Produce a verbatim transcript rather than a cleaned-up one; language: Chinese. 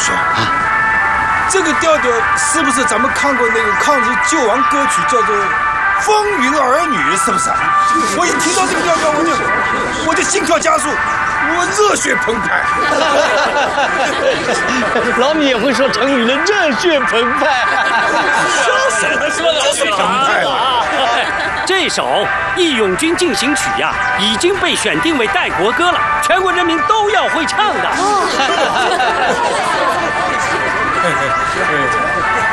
选啊。这个调调是不是咱们看过那个抗日救亡歌曲，叫做《风云儿女》，是不是？我一听到这个调调，我就我就心跳加速，我热血澎湃。 老米也会说成语了，热血澎湃。 说什么说的是澎湃了？ 这首《义勇军进行曲》呀，已经被选定为代国歌了，全国人民都要会唱的。